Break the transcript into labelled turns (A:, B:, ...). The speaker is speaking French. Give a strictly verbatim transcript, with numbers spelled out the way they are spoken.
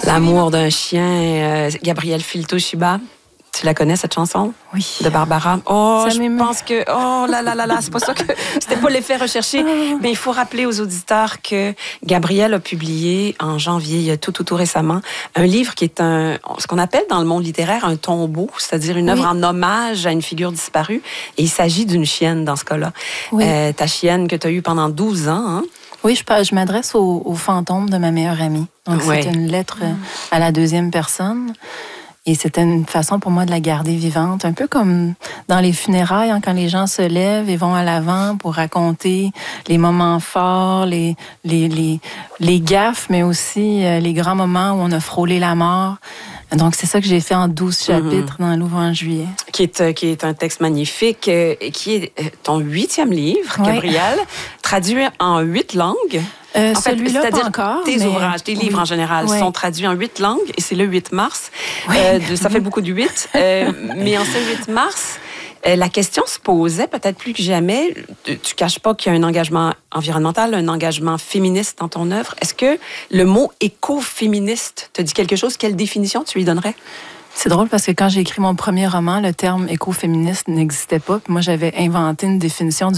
A: L'amour d'un chien, euh, Gabrielle Filto-Shiba. Tu la connais, cette chanson?
B: Oui.
A: De Barbara. Oh,
B: Ça
A: je
B: m'émeut.
A: pense que... Oh là là là là, c'est pas ça que... C'était pas l'effet recherché.
B: Oh.
A: Mais il faut rappeler aux auditeurs que Gabrielle a publié en janvier, tout, tout, tout récemment, un livre qui est un, ce qu'on appelle dans le monde littéraire un tombeau, c'est-à-dire une
B: oui.
A: œuvre en hommage à une figure disparue. Et il s'agit d'une chienne dans ce cas-là.
B: Oui.
A: Euh, ta chienne que tu as eue pendant douze ans, hein?
B: Oui, je, je m'adresse au, au fantôme de ma meilleure amie. Donc,
A: oui.
B: c'est une lettre à la deuxième personne. Et c'était une façon pour moi de la garder vivante, un peu comme dans les funérailles, hein, quand les gens se lèvent et vont à l'avant pour raconter les moments forts, les, les, les, les gaffes, mais aussi euh, les grands moments où on a frôlé la mort. Donc, c'est ça que j'ai fait en douze chapitres mm-hmm. dans Louvre en juillet.
A: Qui est, qui est un texte magnifique, euh, qui est ton huitième livre, oui. Gabrielle, traduit en huit langues.
B: Euh,
A: en fait,
B: celui-là,
A: c'est-à-dire
B: pas encore.
A: Tes
B: mais...
A: ouvrages, tes livres
B: oui.
A: en général
B: oui.
A: sont traduits en huit langues et c'est le huit mars.
B: Oui.
A: Euh, de, ça fait beaucoup de huit. euh, mais en ce huit mars, euh, la question se posait peut-être plus que jamais. Tu ne caches pas qu'il y a un engagement environnemental, un engagement féministe dans ton œuvre. Est-ce que le mot écoféministe te dit quelque chose? Quelle définition tu lui donnerais?
B: C'est drôle parce que quand j'ai écrit mon premier roman, le terme écoféministe n'existait pas. Puis moi, j'avais inventé une définition du